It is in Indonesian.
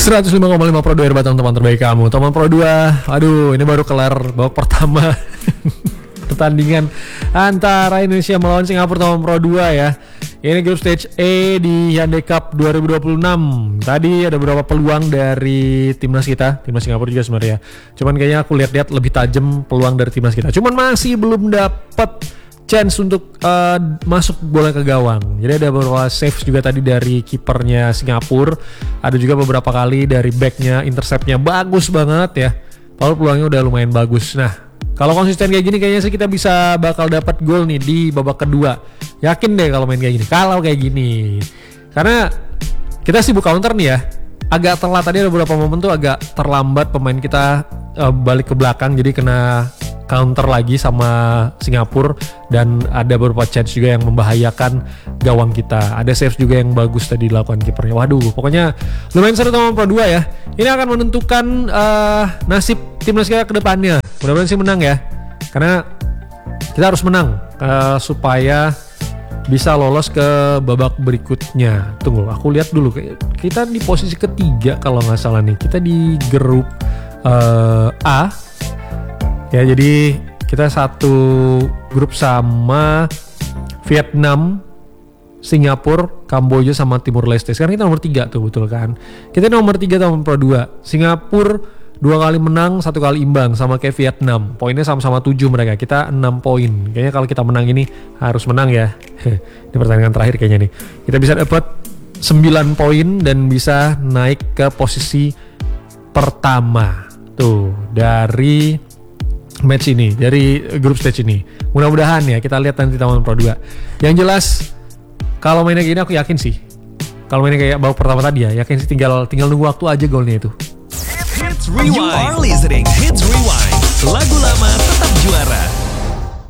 105,5 Pro 2 Air Batang, teman terbaik kamu. Teman Pro 2, aduh ini baru kelar babak pertama pertandingan antara Indonesia melawan Singapura, teman Pro 2 ya. Ini grup stage A di Hyundai Cup 2026. Tadi ada beberapa peluang dari timnas kita, timnas Singapura juga sebenarnya. Cuman kayaknya aku lihat-lihat lebih tajam peluang dari timnas kita. Cuman masih belum dapat chance untuk masuk bola ke gawang. Jadi ada beberapa saves juga tadi dari kipernya Singapura. Ada juga beberapa kali dari backnya, interceptnya bagus banget ya. Kalau peluangnya udah lumayan bagus. Nah, kalau konsisten kayak gini kayaknya sih kita bisa bakal dapat gol nih di babak kedua. Yakin deh kalau main kayak gini. Kalau kayak gini. Karena kita sibuk counter nih ya. Agak telat tadi, ada beberapa momen tuh agak terlambat pemain kita balik ke belakang, jadi kena counter lagi sama Singapura, dan ada beberapa chance juga yang membahayakan gawang kita. Ada saves juga yang bagus tadi dilakukan kipernya. Waduh, pokoknya lumayan seru teman Pro 2 ya. Ini akan menentukan nasib timnas kita ke depannya. Mudah-mudahan sih menang ya. Karena kita harus menang supaya bisa lolos ke babak berikutnya. Tunggu, aku lihat dulu. Kita di posisi ketiga kalau nggak salah nih. Kita di grup A. Ya, jadi kita satu grup sama Vietnam, Singapura, Kamboja sama Timur Leste. Sekarang kita nomor 3 tuh, betul kan? Kita nomor 3 tahun Pro 2. Singapura 2 kali menang, 1 kali imbang sama kayak Vietnam. Poinnya sama-sama 7 mereka. Kita 6 poin. Kayaknya kalau kita menang ini harus menang ya. Ini pertandingan terakhir kayaknya nih. Kita bisa dapat 9 poin dan bisa naik ke posisi pertama. Tuh, dari match ini, dari grup stage ini. Mudah-mudahan ya, kita lihat nanti teman Pro 2. Yang jelas kalau mainnya gini aku yakin sih. Kalau mainnya kayak babak pertama tadi ya, yakin sih tinggal nunggu waktu aja golnya itu. You are listening Hits Rewind.